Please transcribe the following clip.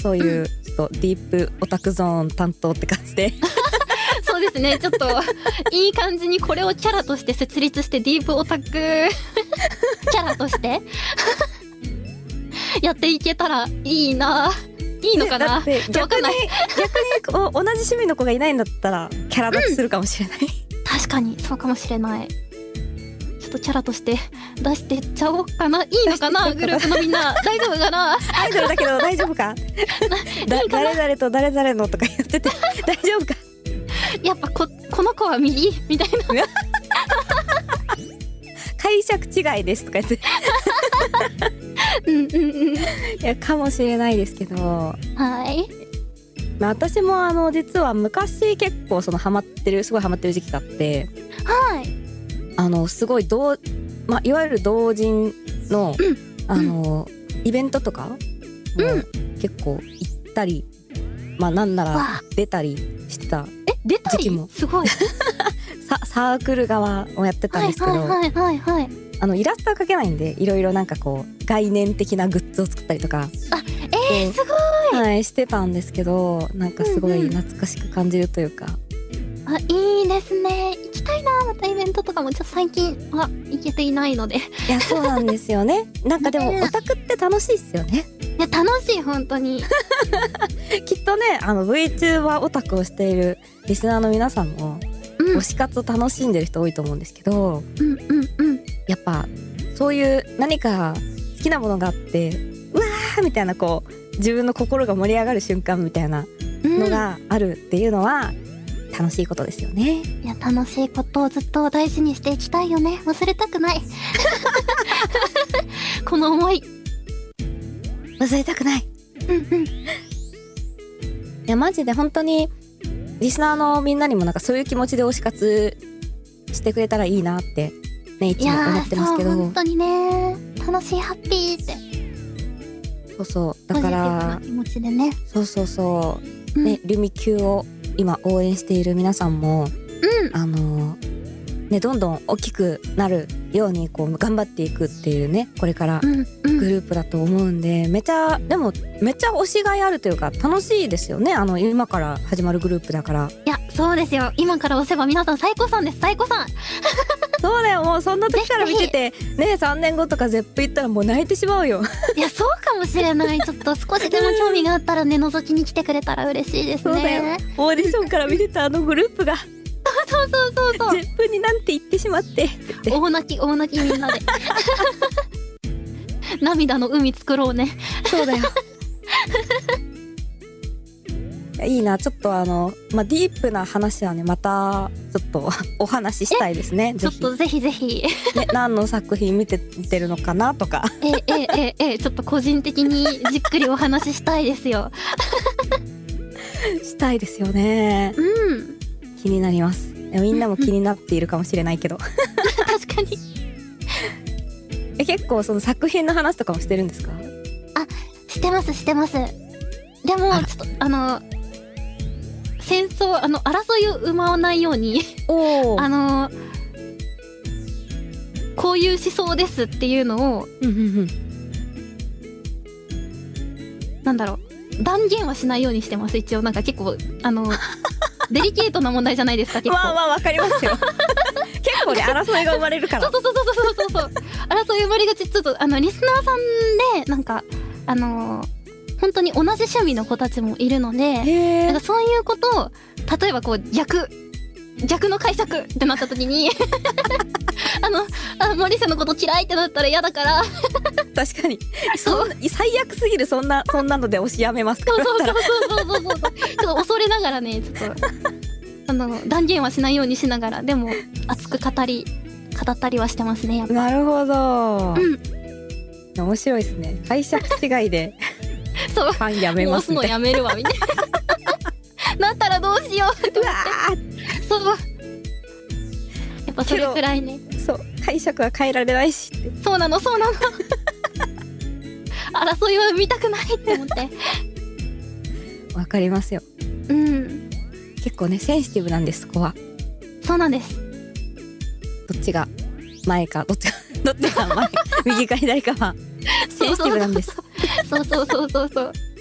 そういうちょっとディープオタクゾーン担当って感じでそうですね、ちょっといい感じにこれをキャラとして設立して、ディープオタクキャラとしてやっていけたらいいな。いいのかな、 だって逆に同じ趣味の子がいないんだったらキャラ立ちするかもしれない、 確かにそうかもしれない。ちょっとキャラとして出してっちゃおうかな。いいのかな、グループのみんな大丈夫かな。 アイドルだけど大丈夫か誰々と誰々のとか言ってて大丈夫か。 やっぱこの子は右みたいな解釈違いですとか言ってうんうんうん、 いやかもしれないですけど、 はい、 まあ、私も実は昔結構すごいハマってる時期があって、 はい、 すごいまあ、いわゆる同人の、イベントとかも結構行ったり、まあなんなら出たりしてた出たり時期もすごいサークル側をやってたんですけど、 はいはいはいはい、 イラストは描けないんでいろいろなんかこう概念的なグッズを作ったりとかすごい、 はい、してたんですけど、なんかすごい懐かしく感じるというか、 あ、いいですね。行きたいな。またイベントとかもちょっと最近は行けていないので。 いやそうなんですよねなんかでもオタクって楽しいっすよね。 いや楽しい本当にきっとねVTuber オタクをしているリスナーの皆さんも、推し活を楽しんでる人多いと思うんですけど、やっぱそういう何か好きなものがあってうわーみたいなこう自分の心が盛り上がる瞬間みたいなのがあるっていうのは楽しいことですよね。 いや楽しいことをずっと大事にしていきたいよね。忘れたくないこの思い忘れたくない。いやマジで本当にリスナーのみんなにもなんかそういう気持ちで推し活してくれたらいいなってねいつも思ってますけど、 いやそう本当にね楽しいハッピーってそうだからポジティブな気持ちでね、 そうね、リュミキューを今応援している皆さんも、ね、どんどん大きくなるようにこう頑張っていくっていうねこれからグループだと思うんで、でもめっちゃ推しがいあるというか楽しいですよね。今から始まるグループだから。 いやそうですよ。今から推せば皆さん最高さんです。最高さんそうだよ。もうそんな時から見ててね3年後とかゼップ行ったらもう泣いてしまうよいやそうかもしれない。ちょっと少しでも興味があったらね覗きに来てくれたら嬉しいですね。 そうだよ。オーディションから見てたグループがそうゼップになんて言ってしまって大泣きみんなで涙の海作ろうね。 そうだよいいな。ちょっとまあ、ディープな話はねまたちょっとお話ししたいですね。 ちょっとぜひぜひ、 ね、何の作品見てるのかなとかちょっと個人的にじっくりお話ししたいですよしたいですよね。気になります。みんなも気になっているかもしれないけど確かに結構その作品の話とかもしてるんですか？ してますでもちょっと戦争争いを生まないようにこういう思想ですっていうのをなんだろう断言はしないようにしてます。一応なんか結構デリケートな問題じゃないですか。結構まあわかりますよ結構ね争いが生まれるからそう争い生まれがち。ちょっとリスナーさんでなんか本当に同じ趣味の子たちもいるので、なんかそういうことを例えばこう逆の解釈ってなった時に森瀬のこと嫌いってなったら嫌だから確かに最悪すぎる。そんなので推しやめますから。 そうちょっと恐れながらねちょっと断言はしないようにしながらでも熱く語ったりはしてますねやっぱ。 なるほど、面白いですね。解釈違いでそうファンやめますみたいな。 もう押すのやめるわみたいななったらどうしようって思ってそうやっぱそれくらいね。 そう解釈は変えられないしって。 そうなの争いは見たくないって思ってわかりますよ。結構ねセンシティブなんです。そこはそうなんです。 どっちが前かどっちが前右か左かはセンシティブなんです。 そう